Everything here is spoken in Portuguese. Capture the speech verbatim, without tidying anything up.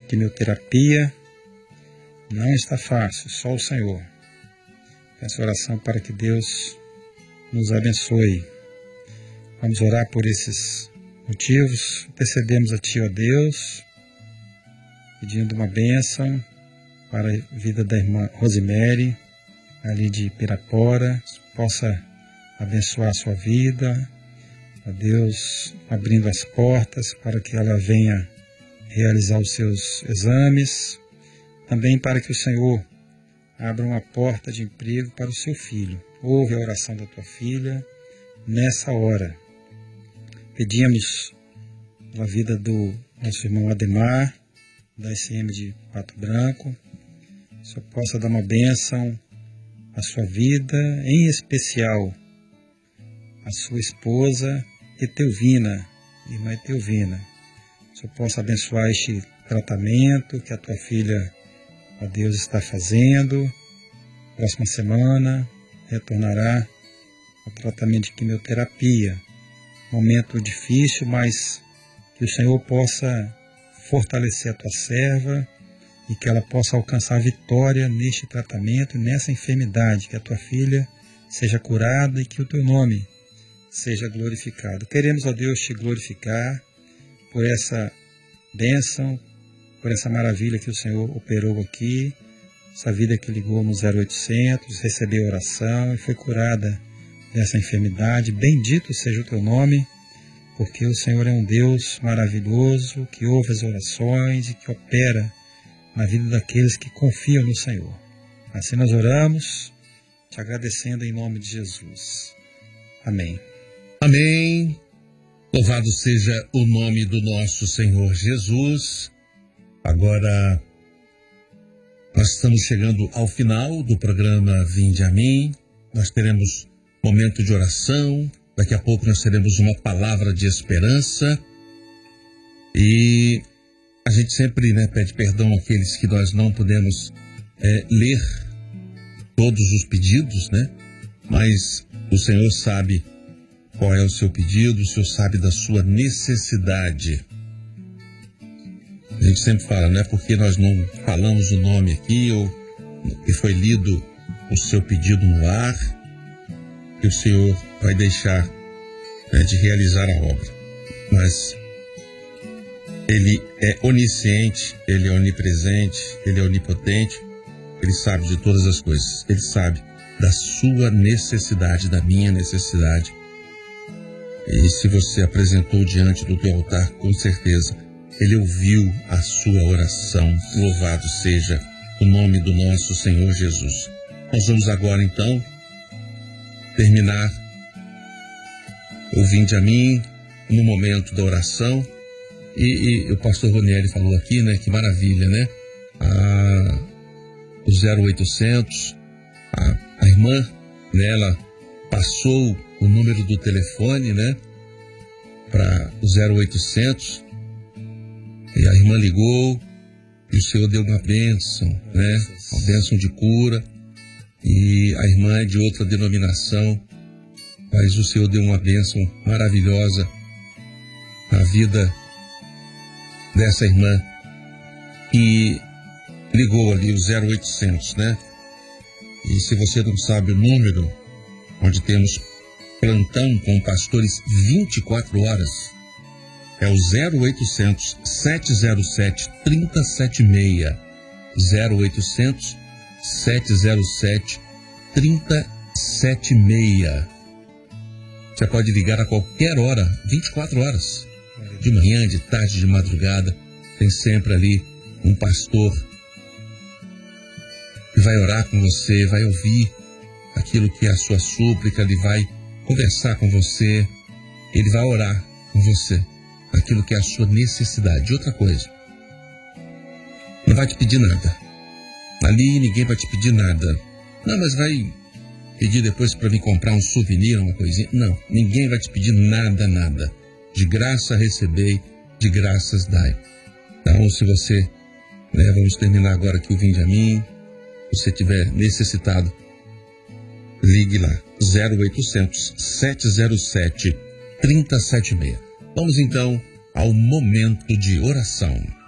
quimioterapia. Não está fácil, só o Senhor. Peço oração para que Deus nos abençoe. Vamos orar por esses motivos. Intercedemos a Ti, ó Deus, pedindo uma bênção para a vida da irmã Rosemary, ali de Pirapora, possa abençoar a sua vida, a Deus abrindo as portas para que ela venha realizar os seus exames, também para que o Senhor abra uma porta de emprego para o seu filho. Ouve a oração da tua filha nessa hora. Pedimos a vida do nosso irmão Ademar, da S M de Pato Branco, que o Senhor possa dar uma bênção à sua vida, em especial a sua esposa Etelvina, irmã Etelvina. Que o Senhor possa abençoar este tratamento que a tua filha, ó Deus, está fazendo. Próxima semana retornará ao tratamento de quimioterapia. Momento difícil, mas que o Senhor possa fortalecer a tua serva e que ela possa alcançar vitória neste tratamento, nessa enfermidade, que a tua filha seja curada e que o teu nome seja glorificado. Queremos, ó Deus, te glorificar por essa bênção, por essa maravilha que o Senhor operou aqui, essa vida que ligou no zero oitocentos, recebeu oração e foi curada dessa enfermidade. Bendito seja o teu nome, porque o Senhor é um Deus maravilhoso, que ouve as orações e que opera na vida daqueles que confiam no Senhor. Assim nós oramos, te agradecendo em nome de Jesus. Amém. Amém. Louvado seja o nome do nosso Senhor Jesus. Agora, nós estamos chegando ao final do programa Vinde a Mim. Nós teremos momento de oração. Daqui a pouco nós teremos uma palavra de esperança. E a gente sempre, né, pede perdão àqueles que nós não podemos é, ler todos os pedidos, né? Mas o Senhor sabe qual é o seu pedido, o Senhor sabe da sua necessidade. A gente sempre fala, não é porque nós não falamos o nome aqui ou que foi lido o seu pedido no ar, que o Senhor vai deixar, né, de realizar a obra. Mas Ele é onisciente, Ele é onipresente, Ele é onipotente, Ele sabe de todas as coisas. Ele sabe da sua necessidade, da minha necessidade. E se você apresentou diante do teu altar, com certeza Ele ouviu a sua oração. Louvado seja o nome do nosso Senhor Jesus. Nós vamos agora, então, terminar o Vinde a Mim no momento da oração. E, e o pastor Ronieri falou aqui, né? Que maravilha, né? Ah, o zero oitocentos, a, a irmã, né, ela passou o número do telefone, né? Para o zero oitocentos. E a irmã ligou e o Senhor deu uma bênção, né? Uma bênção de cura. E a irmã é de outra denominação, mas o Senhor deu uma bênção maravilhosa na vida dessa irmã que ligou ali o zero oitocentos, né? E se você não sabe o número, onde temos plantão com pastores vinte e quatro horas, é o zero oitocentos, sete zero sete, três zero sete seis. zero oitocentos, sete zero sete, três zero sete seis. Você pode ligar a qualquer hora, vinte e quatro horas. De manhã, de tarde, de madrugada. Tem sempre ali um pastor que vai orar com você, vai ouvir aquilo que é a sua súplica, ele vai conversar com você, ele vai orar com você, aquilo que é a sua necessidade. Outra coisa, não vai te pedir nada. Ali ninguém vai te pedir nada. Não, mas vai pedir depois para mim comprar um souvenir, uma coisinha. Não, ninguém vai te pedir nada, nada. De graça recebei, de graças dai. Então, se você, né, vamos terminar agora aqui o Vinde a Mim, se você estiver necessitado, ligue lá, zero oitocentos, sete zero sete, três zero sete seis. Vamos então ao momento de oração.